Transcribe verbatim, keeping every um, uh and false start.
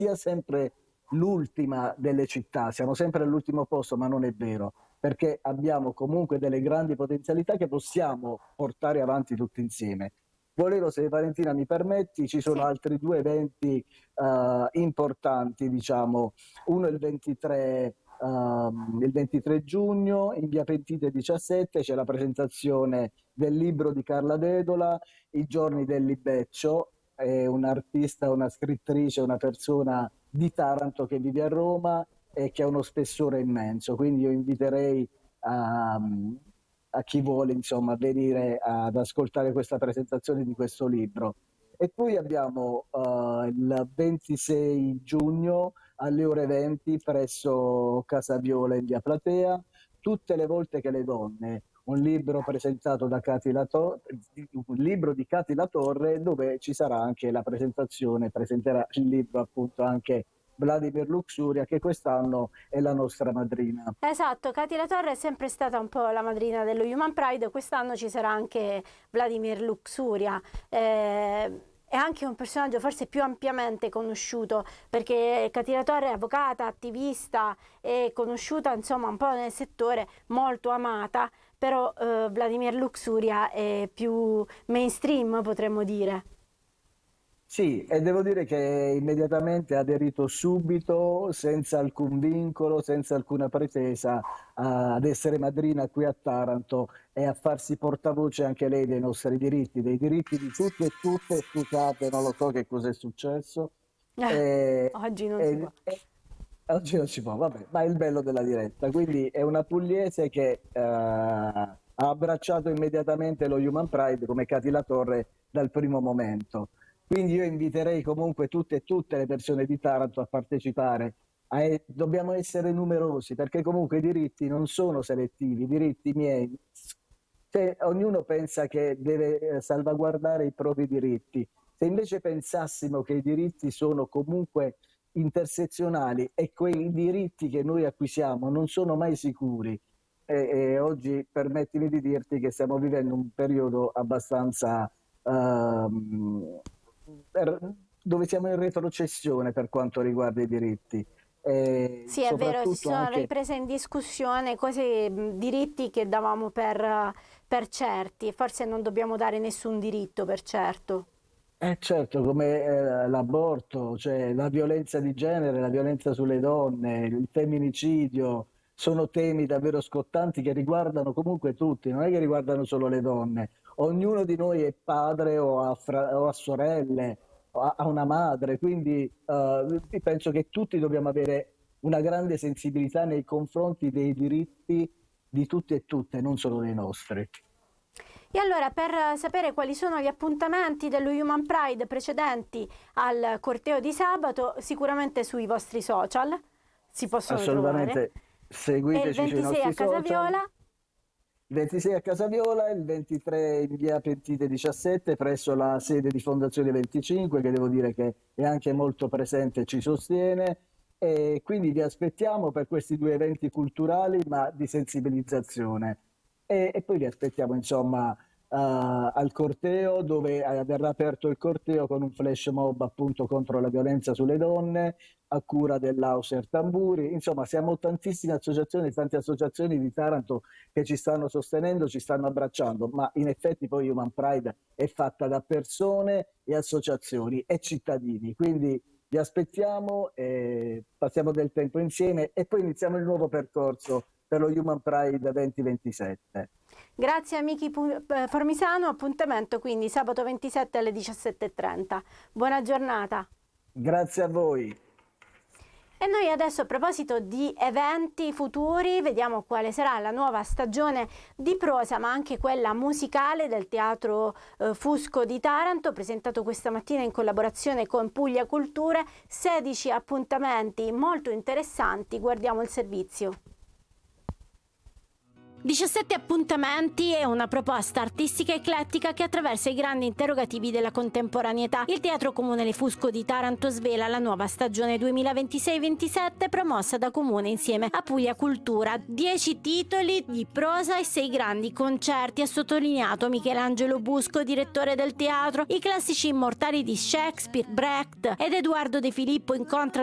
sia sempre l'ultima delle città, siamo sempre all'ultimo posto, ma non è vero, perché abbiamo comunque delle grandi potenzialità che possiamo portare avanti tutti insieme. Volevo, se Valentina mi permetti, ci sono Sì. altri due eventi uh, importanti, diciamo, uno il ventitré, uh, il ventitré giugno, in via Pentite diciassette c'è la presentazione del libro di Carla Dedola, I giorni del Libeccio, è un'artista, una scrittrice, una persona di Taranto che vive a Roma e che ha uno spessore immenso, quindi io inviterei a, a chi vuole insomma venire ad ascoltare questa presentazione di questo libro. E poi abbiamo uh, il ventisei giugno alle ore venti presso Casa Viola in via Platea, Tutte le volte che le donne, un libro presentato da Cati Latorre, un libro di Cati Latorre, dove ci sarà anche la presentazione, presenterà il libro appunto anche Vladimir Luxuria, che quest'anno è la nostra madrina. Esatto, Cati Latorre è sempre stata un po' la madrina dello Human Pride, quest'anno ci sarà anche Vladimir Luxuria. Eh, è anche un personaggio forse più ampiamente conosciuto, perché Cati Latorre è avvocata, attivista, è conosciuta insomma un po' nel settore, molto amata, però eh, Vladimir Luxuria è più mainstream, potremmo dire. Sì, e devo dire che immediatamente ha aderito subito, senza alcun vincolo, senza alcuna pretesa, a- ad essere madrina qui a Taranto e a farsi portavoce anche lei dei nostri diritti, dei diritti di tutti e tutte. Scusate, non lo so che cosa è successo. Eh, E, oggi non si può. e- e- oggi non si può, vabbè, ma è il bello della diretta. Quindi è una pugliese che eh, ha abbracciato immediatamente lo Human Pride come Cati Latorre dal primo momento. Quindi io inviterei comunque tutte e tutte le persone di Taranto a partecipare. A e- dobbiamo essere numerosi perché comunque i diritti non sono selettivi, i diritti miei. Se ognuno pensa che deve eh, salvaguardare i propri diritti, se invece pensassimo che i diritti sono comunque intersezionali e quei diritti che noi acquisiamo non sono mai sicuri, e, e oggi permettimi di dirti che stiamo vivendo un periodo abbastanza ehm, per- dove siamo in retrocessione per quanto riguarda i diritti, e Sì, è vero, si soprattutto sono anche. riprese in discussione cose, mh, diritti che davamo per, eh, per certi, forse non dobbiamo dare nessun diritto per certo. Eh certo, come eh, l'aborto, cioè la violenza di genere, la violenza sulle donne, il femminicidio, sono temi davvero scottanti che riguardano comunque tutti, non è che riguardano solo le donne. Ognuno di noi è padre o ha, fra- o ha sorelle, o ha, ha una madre, quindi eh, penso che tutti dobbiamo avere una grande sensibilità nei confronti dei diritti di tutti e tutte, non solo dei nostri. E allora, per sapere quali sono gli appuntamenti dello Human Pride precedenti al corteo di sabato, sicuramente sui vostri social si possono trovare. Assolutamente, E il seguiteci sui ventisei a nostri Casa social. Viola. Il ventisei a Casa Viola, il ventitré in via Pentite diciassette presso la sede di Fondazione venticinque, che devo dire che è anche molto presente e ci sostiene. E quindi vi aspettiamo per questi due eventi culturali, ma di sensibilizzazione. E, e poi vi aspettiamo, insomma, eh, al corteo, dove eh, verrà aperto il corteo con un flash mob appunto contro la violenza sulle donne, a cura dell'Auser Tamburi. Insomma, siamo tantissime associazioni, tante associazioni di Taranto che ci stanno sostenendo, ci stanno abbracciando, ma in effetti poi Human Pride è fatta da persone e associazioni e cittadini, quindi vi aspettiamo, e passiamo del tempo insieme e poi iniziamo il nuovo percorso per lo Human Pride duemilaventisette. Grazie a Miki Formisano, appuntamento quindi sabato ventisette alle diciassette e trenta. Buona giornata. Grazie a voi. E noi adesso, a proposito di eventi futuri, vediamo quale sarà la nuova stagione di prosa, ma anche quella musicale del Teatro eh, Fusco di Taranto, presentato questa mattina in collaborazione con Puglia Culture. sedici appuntamenti molto interessanti, guardiamo il servizio. diciassette appuntamenti e una proposta artistica eclettica che attraversa i grandi interrogativi della contemporaneità. Il Teatro Comune Le Fusco di Taranto svela la nuova stagione duemilaventisei ventisette promossa da Comune insieme a Puglia Cultura. Dieci titoli di prosa e sei grandi concerti, ha sottolineato Michelangelo Busco, direttore del teatro. I classici immortali di Shakespeare, Brecht ed Edoardo De Filippo incontrano